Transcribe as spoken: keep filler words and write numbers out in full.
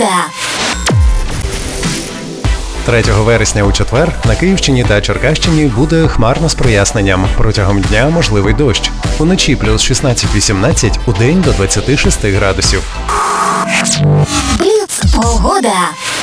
Погода. третього вересня у четвер на Київщині та Черкащині буде хмарно з проясненням. Протягом дня можливий дощ. Уночі плюс шістнадцять-вісімнадцять, удень до двадцяти шести градусів. Бліц. Погода.